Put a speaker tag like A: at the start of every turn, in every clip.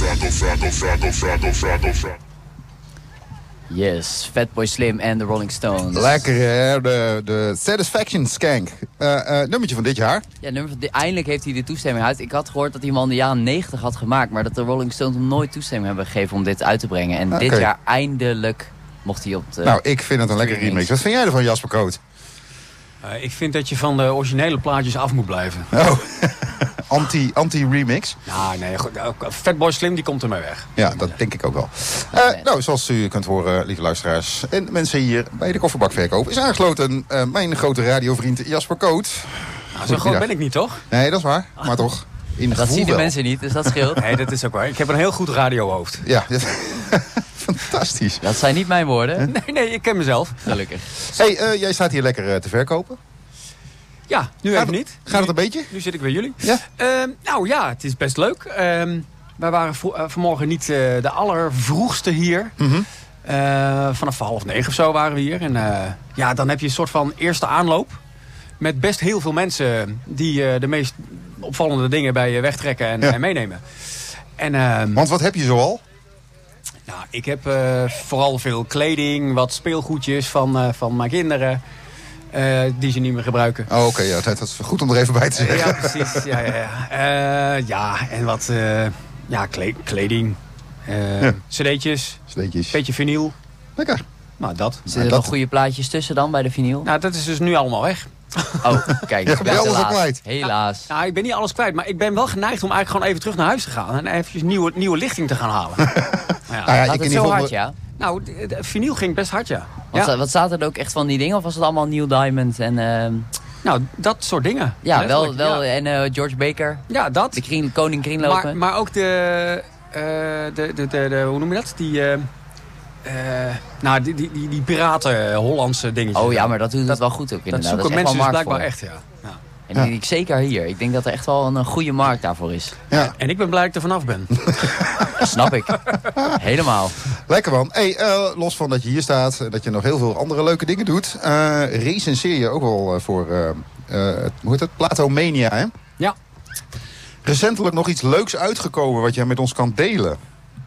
A: Yes, Fatboy Slim en de Rolling Stones.
B: Lekker, hè? De Satisfaction Skank. Nummertje van dit jaar.
A: Ja, eindelijk heeft hij de toestemming uit. Ik had gehoord dat hij hem al in de jaren 90 had gemaakt, maar dat de Rolling Stones hem nooit toestemming hebben gegeven om dit uit te brengen. En dit jaar eindelijk mocht hij op de...
B: Nou, ik vind het een lekker remix. Wat vind jij ervan, Jasper Koot?
C: Ik vind dat je van de originele plaatjes af moet blijven.
B: Oh, anti-remix?
C: Nou, nee, Fatboy Slim die komt ermee weg.
B: Ja, dat denk ik ook wel. Nou, zoals u kunt horen, lieve luisteraars en mensen hier bij de Koffiebakverkoop, is aangesloten mijn grote radiovriend Jasper Koot.
C: Nou, zo groot ben ik niet, toch?
B: Nee, dat is waar. Maar toch, in
A: dat zien de
B: wel.
A: mensen niet, dus dat scheelt.
C: Nee, dat is ook waar. Ik heb een heel goed radiohoofd.
B: Ja, fantastisch.
A: Dat zijn niet mijn woorden.
C: Nee, ik ken mezelf.
A: Gelukkig.
B: Hey, jij staat hier lekker te verkopen.
C: Ja, nu even niet.
B: Gaat het een beetje?
C: Nu zit ik bij jullie.
B: Ja?
C: Nou ja, het is best leuk. Wij waren vanmorgen niet de allervroegste hier.
B: Mm-hmm.
C: Vanaf 8:30 of zo waren we hier. En ja, dan heb je een soort van eerste aanloop. Met best heel veel mensen die de meest opvallende dingen bij je wegtrekken en meenemen.
B: Want wat heb je zoal?
C: Nou, ik heb vooral veel kleding, wat speelgoedjes van mijn kinderen. Die ze niet meer gebruiken.
B: Oh, oké, ja, dat is goed om er even bij te zeggen.
C: Ja, precies. Ja, en wat kleding. Cd'tjes. Beetje vinyl.
B: Lekker.
C: Nou, dat.
A: Zitten er nog goede plaatjes tussen dan bij de vinyl?
C: Nou, dat is dus nu allemaal weg.
A: Oh, kijk.
B: Je bent alles al kwijt.
A: Helaas.
C: Nou, ik ben niet alles kwijt. Maar ik ben wel geneigd om eigenlijk gewoon even terug naar huis te gaan. En even nieuwe lichting te gaan halen.
A: Gaat het zo hard, ja?
C: Nou, de vinyl ging best hard, ja.
A: Wat zaten er ook echt van die dingen? Of was het allemaal Neil Diamond en...
C: Nou, dat soort dingen.
A: Ja, wel. Ja. En George Baker.
C: Ja, dat.
A: De koning kringlopen.
C: Maar ook de hoe noem je dat? Die piraten Hollandse dingetjes.
A: Oh ja, maar dat doet het wel goed ook inderdaad.
C: Dat zoeken
A: dat is
C: mensen dus
A: blijkbaar
C: echt, ja.
A: En ik zeker hier. Ik denk dat er echt wel een goede markt daarvoor is.
B: Ja.
C: En ik ben blij dat ik er vanaf ben.
B: Snap ik.
A: Helemaal.
B: Lekker man. Hey, los van dat je hier staat en dat je nog heel veel andere leuke dingen doet, recenseer je ook wel voor hoe heet het? Platomania, hè?
C: Ja.
B: Recentelijk nog iets leuks uitgekomen wat jij met ons kan delen.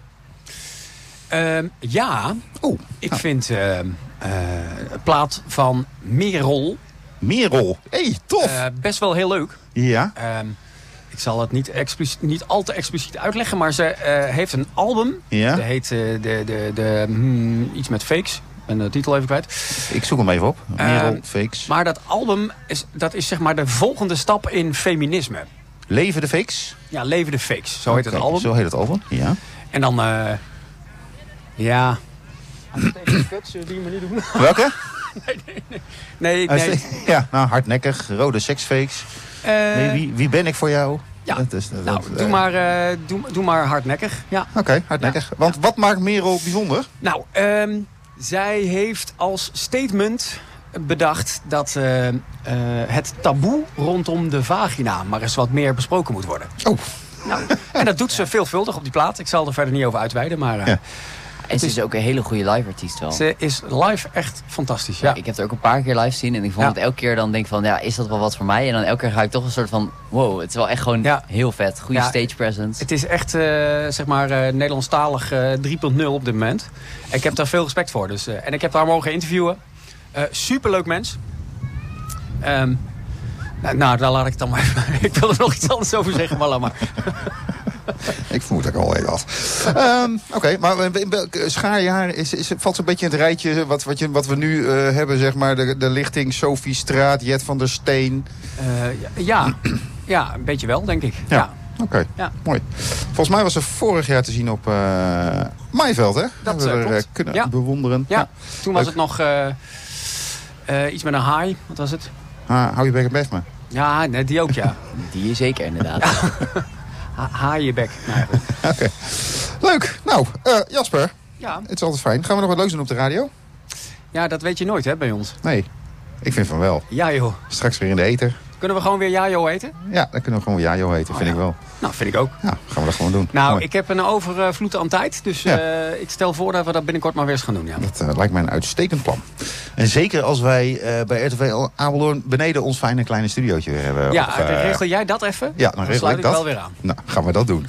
C: Ik vind plaat van Merel.
B: Merel, hey, tof.
C: Best wel heel leuk.
B: Ja.
C: Ik zal het niet al te expliciet uitleggen, maar ze heeft een album.
B: Ja.
C: Dat heet iets met fakes. Ik ben de titel even kwijt.
B: Ik zoek hem even op. Merel, fakes.
C: Maar dat album is zeg maar de volgende stap in feminisme.
B: Leven de fakes?
C: Ja, Leven de fakes. Zo heet het album.
B: Zo heet het album, ja.
C: En dan, ja... Kut, zullen die maar niet doen?
B: Welke?
C: Nee.
B: Ja, nou, hardnekkig, rode seksfakes. Wie ben ik voor jou?
C: Ja, doe maar hardnekkig. Ja.
B: Oké, hardnekkig. Ja. Want wat maakt Merel bijzonder?
C: Nou, zij heeft als statement bedacht dat het taboe rondom de vagina maar eens wat meer besproken moet worden.
B: Oh.
C: Nou, en dat doet ze veelvuldig op die plaat. Ik zal er verder niet over uitweiden, maar...
A: Ja. En ze is ook een hele goede live artiest wel.
C: Ze is live echt fantastisch, ja.
A: Ik heb er ook een paar keer live gezien en ik vond het elke keer dan denk ik van, ja, is dat wel wat voor mij? En dan elke keer ga ik toch een soort van, wow, het is wel echt gewoon heel vet. Goede stage presence.
C: Het is echt, zeg maar, Nederlandstalig 3.0 op dit moment. Ik heb daar veel respect voor. Dus, en ik heb haar mogen interviewen. Superleuk mens. Nou, daar laat ik het dan maar even. Ik wil er nog iets anders over zeggen, maar laat maar.
B: Ik vermoed dat ik al even had. Oké, maar Schaarjaar valt zo'n beetje in het rijtje wat we nu hebben, zeg maar. De lichting Sophie Straat, Jet van der Steen.
C: Ja, een beetje wel, denk ik.
B: Ja. Oké, mooi. Volgens mij was ze vorig jaar te zien op Maaiveld, hè?
C: Dat
B: hebben we
C: klopt.
B: kunnen bewonderen.
C: Ja, toen was het nog iets met een haai. Wat was het?
B: Hou je bek en best maar.
C: Ja, nee, die ook, ja.
A: Die zeker, inderdaad.
C: Haaienbek.
B: Oké. Leuk. Nou, Jasper.
C: Ja.
B: Het is altijd fijn. Gaan we nog wat leuks doen op de radio?
C: Ja, dat weet je nooit, hè, bij ons.
B: Nee, ik vind van wel.
C: Ja, joh.
B: Straks weer in de ether.
C: Kunnen we gewoon weer ja, joh eten?
B: Ja, dan kunnen we gewoon ja, joh eten, vind ik wel.
C: Nou, vind ik ook.
B: Ja, gaan we dat gewoon doen.
C: Nou,
B: mooi.
C: Ik heb een overvloed aan tijd. Dus ik stel voor dat we dat binnenkort maar weer eens gaan doen. Ja.
B: Dat lijkt mij een uitstekend plan. En zeker als wij bij RTV Apeldoorn beneden ons fijne kleine studiootje weer hebben.
C: Ja, regel jij dat even?
B: Ja, dan regel ik dat.
C: sluit ik wel weer aan.
B: Nou, gaan we dat doen.